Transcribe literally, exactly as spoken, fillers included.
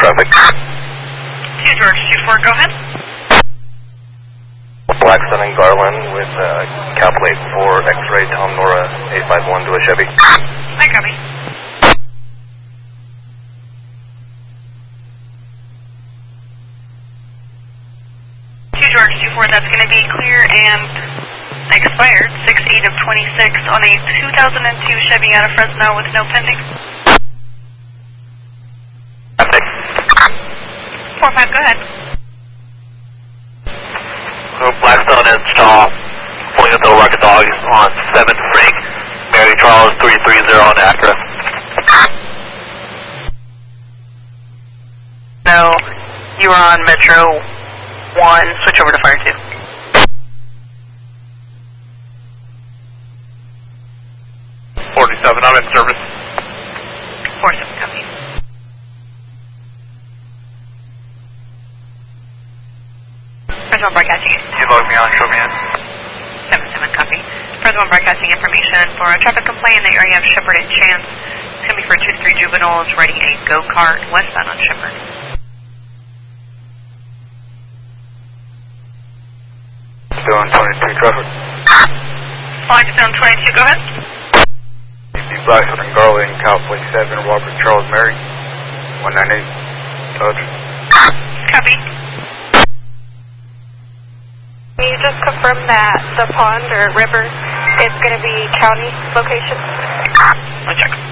traffic. two George two four, go ahead. Blackstone and Garland with uh, calculate for X-ray Tom Nora eight five one to a Chevy. I copy. two George two four, that's going to be clear and expired, six eight of twenty-six on a two thousand two Chevy out of Fresno with no pending. four five, go ahead. So Blackstone install, pulling up the Rocket Dog on seven Frank, Mary Charles three three zero on Acura. No, you are on Metro one, switch over to Fire two. forty-seven, I'm in service. forty-seven, copy. Fresno Broadcasting. You log me on, show me in. seven seven, copy. Fresno Broadcasting information for a traffic complaint in the area of Shepherd and Chance. It's going to be for a two three juvenile. It's riding a go-kart westbound on Shepherd. Doing twenty-two traffic. Flying to zone twenty-two, go ahead. Blackstone and Garland, calculate seven Robert Charles Mary, one nine eight, touch. Copy. Can you just confirm that the pond or river is going to be county location? I'll check.